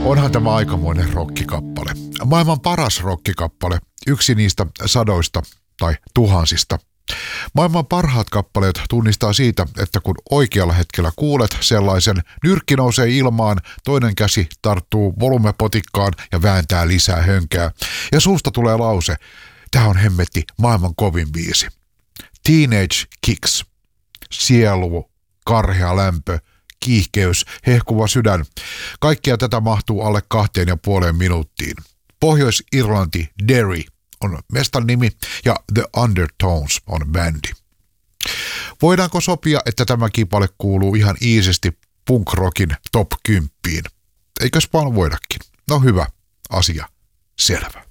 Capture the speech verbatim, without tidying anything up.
Onhan tämä aikamoinen rockikappale. Maailman paras rockikappale, yksi niistä sadoista tai tuhansista. Maailman parhaat kappaleet tunnistaa siitä, että kun oikealla hetkellä kuulet sellaisen, nyrkki nousee ilmaan, toinen käsi tarttuu volumepotikkaan ja vääntää lisää hönkää. Ja suusta tulee lause, tää on hemmetti maailman kovin biisi. Teenage Kicks. Sielu, karhea lämpö, kiihkeys, hehkuva sydän. Kaikkia tätä mahtuu alle kahteen ja puoleen minuuttiin. Pohjois-Irlanti Derry on mestan nimi ja The Undertones on bändi. Voidaanko sopia, että tämä kipale kuuluu ihan iisisti punk-rockin top kymmeneen? Eikös vaan voidakin? No hyvä, asia selvä.